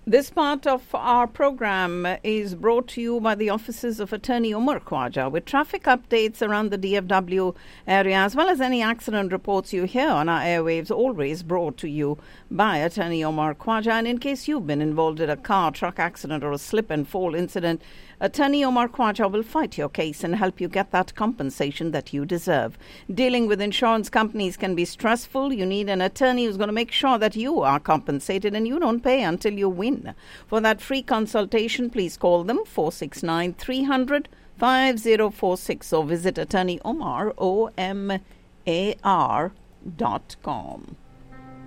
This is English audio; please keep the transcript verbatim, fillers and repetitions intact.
This part of our program is brought to you by the offices of Attorney Umar Khwaja, with traffic updates around the D F W area, as well as any accident reports you hear on our airwaves, always brought to you by Attorney Umar Khwaja. And in case you've been involved in a car, truck accident or a slip and fall incident, Attorney Umar Khwaja will fight your case and help you get that compensation that you deserve. Dealing with insurance companies can be stressful. You need an attorney who's going to make sure that you are compensated and you don't pay until you win. For that free consultation, please call them four six nine, three hundred, five zero four six or visit Attorney Omar, O M A R dot com.